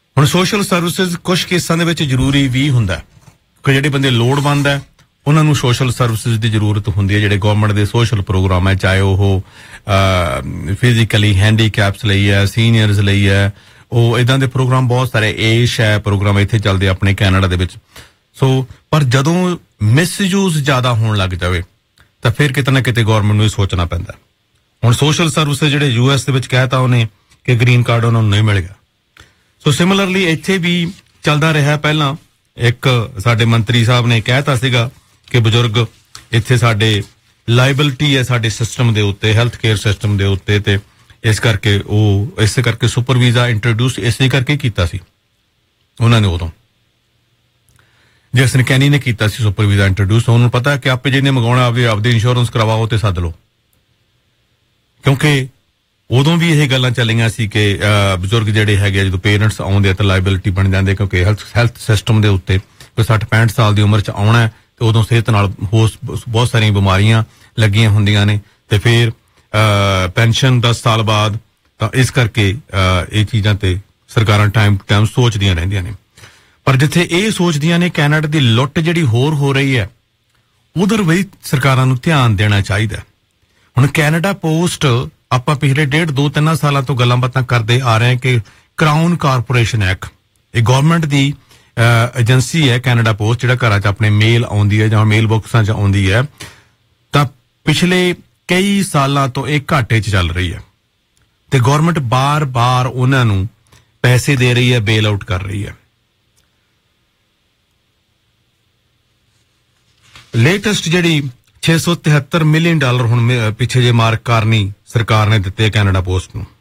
ਹੁਣ social services ਕੁਝ ਕੇਸਾਂ ਦੇ ਵਿੱਚ ਜ਼ਰੂਰੀ ਵੀ ਹੁੰਦਾ ਕਿ ਜਿਹੜੇ ਬੰਦੇ ਲੋੜਵੰਦ ਹੈ ਉਹਨਾਂ ਨੂੰ ਸੋਸ਼ਲ ਸਰਵਿਸਿਜ਼ ਦੀ ਜ਼ਰੂਰਤ ਹੁੰਦੀ ਹੈ। ਜਿਹੜੇ ਗਵਰਨਮੈਂਟ ਦੇ ਸੋਸ਼ਲ ਪ੍ਰੋਗਰਾਮ ਹੈ, ਚਾਹੇ ਉਹ ਫਿਜ਼ੀਕਲੀ ਹੈਂਡੀਕੈਪਸ ਲਈ ਹੈ, ਸੀਨੀਅਰਸ ਲਈ ਹੈ, ਉਹ ਇਦਾਂ ਦੇ ਪ੍ਰੋਗਰਾਮ ਬਹੁਤ ਸਾਰੇ ਏਸ਼ ਹੈ ਪ੍ਰੋਗਰਾਮ ਇੱਥੇ ਚੱਲਦੇ ਆਪਣੇ ਕੈਨੇਡਾ ਦੇ ਵਿੱਚ। ਸੋ ਪਰ ਜਦੋਂ ਮਿਸਯੂਜ਼ ਜ਼ਿਆਦਾ ਹੋਣ ਲੱਗ ਜਾਵੇ ਤਾਂ ਫਿਰ ਕਿਤੇ ਨਾ ਕਿਤੇ ਗਵਰਨਮੈਂਟ ਨੂੰ ਇਹ ਸੋਚਣਾ ਪੈਂਦਾ। ਹੁਣ ਸੋਸ਼ਲ ਸਰਵਿਸਿਜ਼ ਜਿਹੜੇ US ਦੇ ਵਿੱਚ ਕਹਿਤਾ ਉਹਨੇ ਕਿ ਗ੍ਰੀਨ ਕਾਰਡ ਉਹਨਾਂ ਨੂੰ ਨਹੀਂ ਮਿਲੇਗਾ। ਸੋ ਸਿਮਿਲਰਲੀ ਇੱਥੇ ਵੀ ਚੱਲਦਾ ਰਿਹਾ। ਪਹਿਲਾਂ ਇੱਕ ਸਾਡੇ ਮੰਤਰੀ ਸਾਹਿਬ ਨੇ ਕਹਿਤਾ ਸੀਗਾ ਕਿ ਬਜ਼ੁਰਗ ਇੱਥੇ ਸਾਡੇ ਲਾਇਬਿਲਿਟੀ ਹੈ ਸਾਡੇ ਸਿਸਟਮ ਦੇ ਉੱਤੇ, ਹੈਲਥ ਕੇਅਰ ਸਿਸਟਮ ਦੇ ਉੱਤੇ, ਤੇ ਇਸ ਕਰਕੇ ਸੁਪਰ ਵੀਜ਼ਾ ਇੰਟਰੋਡਿਊਸ ਇਸੇ ਕਰਕੇ ਕੀਤਾ ਸੀ ਉਹਨਾਂ ਨੇ ਉਦੋਂ, ਜਿਸ ਨੇ ਕੈਨੀ ਨੇ ਕੀਤਾ ਸੀ ਸੁਪਰ ਵੀਜ਼ਾ ਇੰਟਰੋਡਿਊਸ। ਉਹਨੂੰ ਪਤਾ ਕਿ ਆਪੇ ਜਿਹਨੇ ਮੰਗਾਉਣਾ ਆਪਦੇ ਇੰਸ਼ੋਰੈਂਸ ਕਰਵਾਓ ਤੇ ਸੱਦ ਲਓ, ਕਿਉਂਕਿ ਉਦੋਂ ਵੀ ਇਹ ਗੱਲਾਂ ਚੱਲੀਆਂ ਸੀ ਕਿ ਬਜ਼ੁਰਗ ਜਿਹੜੇ ਹੈਗੇ ਜਦੋਂ ਪੇਰੈਂਟਸ ਆਉਂਦੇ ਆ ਤਾਂ ਲਾਇਬਿਲਿਟੀ ਬਣ ਜਾਂਦੇ, ਕਿਉਂਕਿ ਹੈਲਥ ਸਿਸਟਮ ਦੇ ਉੱਤੇ ਕੋਈ 60-65 ਸਾਲ ਦੀ ਉਮਰ 'ਚ ਆਉਣਾ ਤੇ ਉਦੋਂ ਸਿਹਤ ਨਾਲ ਬਹੁਤ ਸਾਰੀਆਂ ਬਿਮਾਰੀਆਂ ਲੱਗੀਆਂ ਹੁੰਦੀਆਂ ਨੇ ਤੇ ਫਿਰ ਪੈਨਸ਼ਨ 10 ਸਾਲ ਬਾਅਦ। ਤਾਂ ਇਸ ਕਰਕੇ ਇਹ ਚੀਜ਼ਾਂ ਤੇ ਸਰਕਾਰਾਂ ਟਾਈਮ ਸੋਚਦੀਆਂ ਰਹਿੰਦੀਆਂ ਨੇ। ਪਰ ਜਿੱਥੇ ਇਹ ਸੋਚਦੀਆਂ ਨੇ ਕੈਨੇਡਾ ਦੀ ਲੁੱਟ ਜਿਹੜੀ ਹੋਰ ਹੋ ਰਹੀ ਹੈ ਉਧਰ ਵੀ ਸਰਕਾਰਾਂ ਨੂੰ ਧਿਆਨ ਦੇਣਾ ਚਾਹੀਦਾ। ਹੁਣ ਕੈਨੇਡਾ ਪੋਸਟ ਆਪਾਂ ਪਿਛਲੇ 1.5-2-3 ਸਾਲਾਂ ਤੋਂ ਗੱਲਾਂ ਬਾਤਾਂ ਕਰਦੇ ਆ ਰਹੇ ਕਿ ਕਰਾਊਨ ਕਾਰਪੋਰੇਸ਼ਨ ਐਕਟ, ਇਹ ਗਵਰਨਮੈਂਟ ਦੀ ਏਜੰਸੀ ਹੈ ਕੈਨੇਡਾ ਪੋਸਟ, ਜਿਹੜਾ ਘਰਾਂ 'ਚ ਆਪਣੇ ਮੇਲ ਆਉਂਦੀ ਹੈ ਜਾਂ ਮੇਲ ਬਾਕਸਾਂ 'ਚ ਆਉਂਦੀ ਹੈ, ਤਾਂ ਪਿਛਲੇ ਕਈ ਸਾਲਾਂ ਤੋਂ ਇਹ ਘਾਟੇ 'ਚ ਚੱਲ ਰਹੀ ਹੈ ਤੇ ਗਵਰਨਮੈਂਟ ਬਾਰ-ਬਾਰ ਉਹਨਾਂ ਨੂੰ ਪੈਸੇ ਦੇ ਰਹੀ ਹੈ, ਬੇਲ ਆਊਟ ਕਰ ਰਹੀ ਹੈ। ਲੇਟੈਸਟ ਜਿਹੜੀ $673 ਮਿਲੀਅਨ ਹੁਣ ਪਿੱਛੇ ਜੇ ਮਾਰਕ ਕਾਰਨੀ ਸਰਕਾਰ ਨੇ ਦਿੱਤੇ ਕੈਨੇਡਾ ਪੋਸਟ ਨੂੰ।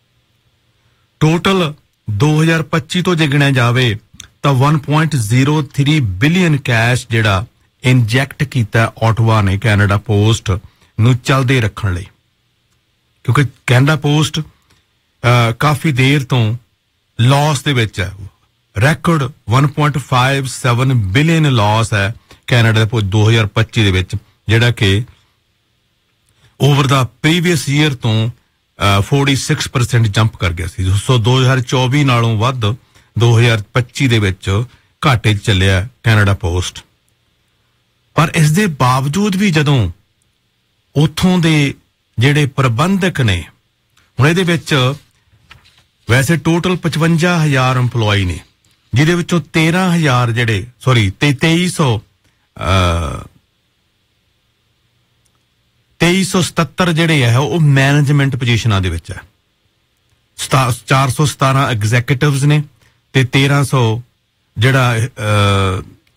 ਟੋਟਲ 2025 ਤੋਂ ਜੇ ਗਿਣਿਆ ਜਾਵੇ ਤਾਂ 1.03 ਬਿਲੀਅਨ ਕੈਸ਼ ਜਿਹੜਾ ਇੰਜੈਕਟ ਕੀਤਾ ਆਟਵਾ ਨੇ ਕੈਨੇਡਾ ਪੋਸਟ ਨੂੰ ਚੱਲਦੇ ਰੱਖਣ ਲਈ, ਕਿਉਂਕਿ ਕੈਨੇਡਾ ਪੋਸਟ ਕਾਫੀ ਦੇਰ ਤੋਂ ਲਾਸ ਦੇ ਵਿੱਚ ਹੈ। ਰੈਕੋਰਡ 1.57 ਬਿਲੀਅਨ ਲਾਸ ਹੈ ਕੈਨੇਡਾ ਦੇ 2025 ਦੇ ਵਿੱਚ, ਜਿਹੜਾ ਕਿ ਓਵਰ ਦਾ ਪ੍ਰੀਵੀਅਸ ਈਅਰ ਤੋਂ 46% ਜੰਪ ਕਰ ਗਿਆ ਸੀ। ਸੋ 2024 ਨਾਲੋਂ ਵੱਧ 2025 ਦੇ ਵਿੱਚ ਘਾਟੇ 'ਚ ਚੱਲਿਆ ਕੈਨੇਡਾ ਪੋਸਟ। ਪਰ ਇਸ ਦੇ ਬਾਵਜੂਦ ਵੀ ਜਦੋਂ ਉੱਥੋਂ ਦੇ ਜਿਹੜੇ ਪ੍ਰਬੰਧਕ ਨੇ, ਹੁਣ ਇਹਦੇ ਵਿੱਚ ਵੈਸੇ ਟੋਟਲ 55,000 EMPLOYE ਨੇ, ਜਿਹਦੇ ਵਿੱਚੋਂ 2377 ਜਿਹੜੇ ਹੈ ਉਹ ਮੈਨੇਜਮੈਂਟ ਪੋਜੀਸ਼ਨਾਂ ਦੇ ਵਿੱਚ ਹੈ। 417 ਐਗਜ਼ੀਕਿਊਟਿਵਸ ਨੇ ਤੇ 1300 ਜਿਹੜਾ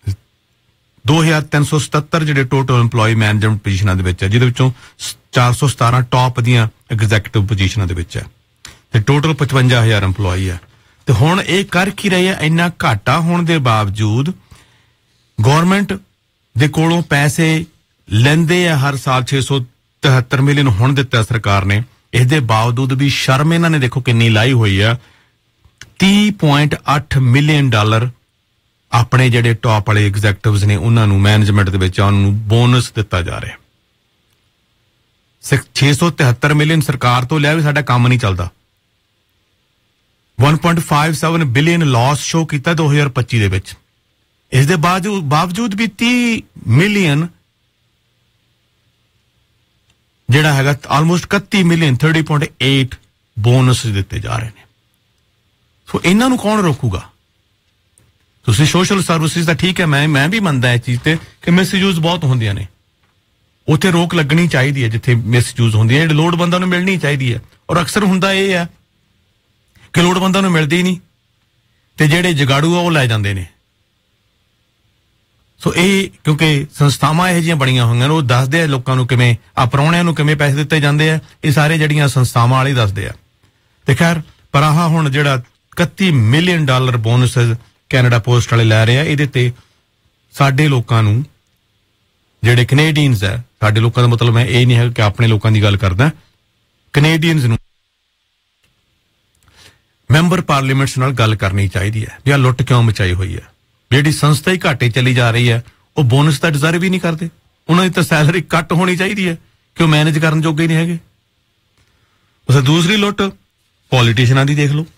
2377 ਜਿਹੜੇ ਟੋਟਲ EMPLOYE ਮੈਨੇਜਮੈਂਟ ਪੋਜੀਸ਼ਨਾਂ ਦੇ ਵਿੱਚ ਹੈ, ਜਿਹਦੇ ਵਿੱਚੋਂ 417 ਟੌਪ ਦੀਆਂ ਐਗਜ਼ੀਕਿਊਟਿਵ ਪੋਜੀਸ਼ਨਾਂ ਦੇ ਵਿੱਚ ਹੈ ਤੇ ਟੋਟਲ 55,000 EMPLOYE ਹੈ। ਤੇ ਹੁਣ ਇਹ ਕਰ ਕੀ ਰਹੇ ਆ? ਇੰਨਾ ਘਾਟਾ ਹੋਣ ਦੇ ਬਾਵਜੂਦ ਗੌਰਮੈਂਟ ਦੇ ਕੋਲੋਂ ਪੈਸੇ ਲੈਂਦੇ ਆ ਹਰ ਸਾਲ। 673 ਮਿਲੀਅਨ ਹੁਣ ਦਿੱਤਾ ਸਰਕਾਰ ਨੇ, ਇਸ ਦੇ ਬਾਵਜੂਦ ਵੀ ਸ਼ਰਮ ਇਹਨਾਂ ਨੇ ਦੇਖੋ ਕਿੰਨੀ ਲਾਈ ਹੋਈ ਆ। $30.8 ਮਿਲੀਅਨ ਆਪਣੇ ਜਿਹੜੇ ਟੌਪ ਵਾਲੇ ਐਗਜ਼ੀਕਿਊਟਿਵਸ ਨੇ ਉਹਨਾਂ ਨੂੰ ਮੈਨੇਜਮੈਂਟ ਦੇ ਵਿੱਚ ਉਹਨਾਂ ਨੂੰ ਬੋਨਸ ਦਿੱਤਾ ਜਾ ਰਿਹਾ। 673 ਮਿਲੀਅਨ ਸਰਕਾਰ ਤੋਂ ਲਿਆ ਵੀ ਸਾਡਾ ਕੰਮ ਨਹੀਂ ਚੱਲਦਾ। 1.57 ਬਿਲੀਅਨ ਲਾਸ ਸ਼ੋ ਕੀਤਾ 2025 ਦੇ ਵਿੱਚ। ਇਸ ਦੇ ਬਾਵਜੂਦ ਵੀ 30 ਮਿਲੀਅਨ ਜਿਹੜਾ ਹੈਗਾ ਆਲਮੋਸਟ 31 ਮਿਲੀਅਨ 30.8 ਬੋਨਸ ਦਿੱਤੇ ਜਾ ਰਹੇ ਨੇ। ਸੋ ਇਹਨਾਂ ਨੂੰ ਕੌਣ ਰੋਕੂਗਾ? ਤੁਸੀਂ ਸੋਸ਼ਲ ਸਰਵਿਸਿਜ਼ ਦਾ ਠੀਕ ਹੈ, ਮੈਂ ਵੀ ਮੰਨਦਾ ਇਹ ਚੀਜ਼ ਤੇ ਕਿ ਮਿਸਯੂਜ਼ ਬਹੁਤ ਹੁੰਦੀਆਂ ਨੇ, ਉੱਥੇ ਰੋਕ ਲੱਗਣੀ ਚਾਹੀਦੀ ਹੈ ਜਿੱਥੇ ਮਿਸਯੂਜ਼ ਹੁੰਦੀ ਹੈ, ਜਿਹੜੇ ਲੋੜਵੰਦਾਂ ਨੂੰ ਮਿਲਣੀ ਚਾਹੀਦੀ ਹੈ। ਔਰ ਅਕਸਰ ਹੁੰਦਾ ਇਹ ਹੈ ਕਿ ਲੋੜਵੰਦਾਂ ਨੂੰ ਮਿਲਦੀ ਨਹੀਂ ਤੇ ਜਿਹੜੇ ਜਗਾੜੂ ਆ ਉਹ ਲੈ ਜਾਂਦੇ ਨੇ। ਸੋ ਇਹ ਕਿਉਂਕਿ ਸੰਸਥਾਵਾਂ ਇਹੋ ਜਿਹੀਆਂ ਬਣੀਆਂ ਹੋਈਆਂ ਨੇ, ਉਹ ਦੱਸਦੇ ਆ ਲੋਕਾਂ ਨੂੰ ਕਿਵੇਂ ਪ੍ਰਾਹੁਣਿਆਂ ਨੂੰ ਕਿਵੇਂ ਪੈਸੇ ਦਿੱਤੇ ਜਾਂਦੇ ਆ, ਇਹ ਸਾਰੇ ਜਿਹੜੀਆਂ ਸੰਸਥਾਵਾਂ ਵਾਲੇ ਦੱਸਦੇ ਆ। ਤੇ ਖੈਰ ਪਰ ਆਹ ਹੁਣ ਜਿਹੜਾ $31 ਮਿਲੀਅਨ ਬੋਨਸ ਕੈਨੇਡਾ ਪੋਸਟ ਵਾਲੇ ਲੈ ਰਹੇ ਆ, ਇਹਦੇ ਤੇ ਸਾਡੇ ਲੋਕਾਂ ਨੂੰ ਜਿਹੜੇ ਕੈਨੇਡੀਅਨਸ ਹੈ, ਸਾਡੇ ਲੋਕਾਂ ਦਾ ਮਤਲਬ ਮੈਂ ਇਹ ਨਹੀਂ ਹੈ ਕਿ ਆਪਣੇ ਲੋਕਾਂ ਦੀ ਗੱਲ ਕਰਦਾ, ਕੈਨੇਡੀਅਨਸ ਨੂੰ ਮੈਂਬਰ ਪਾਰਲੀਮੈਂਟਸ ਨਾਲ ਗੱਲ ਕਰਨੀ ਚਾਹੀਦੀ ਹੈ ਵੀ ਆਹ ਲੁੱਟ ਕਿਉਂ ਮਚਾਈ ਹੋਈ ਹੈ। ਜਿਹੜੀ ਸੰਸਥਾ ਹੀ ਘਾਟੇ ਚਲੀ ਜਾ ਰਹੀ ਹੈ ਉਹ ਬੋਨਸ ਤਾਂ ਡਿਜ਼ਰਵ ਹੀ ਨਹੀਂ ਕਰਦੇ, ਉਹਨਾਂ ਦੀ ਤਾਂ ਸੈਲਰੀ ਕੱਟ ਹੋਣੀ ਚਾਹੀਦੀ ਹੈ ਕਿ ਉਹ ਮੈਨੇਜ ਕਰਨ ਜੋਗੇ ਹੀ ਨਹੀਂ ਹੈਗੇ। ਉਸ ਦੂਸਰੀ ਲੁੱਟ ਪੋਲੀਟੀਸ਼ੀਅਨਾਂ ਦੀ ਦੇਖ ਲਓ,